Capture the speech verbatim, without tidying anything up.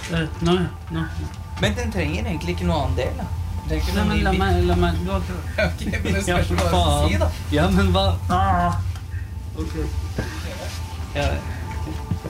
Uh, nå, nå. Men den trenger egentlig ikke noe annen del, da. Nei, men la meg, la meg du har ikke... Ok, men det spørs hva du si, da. Ja, men hva? Ah. Ok. Ja,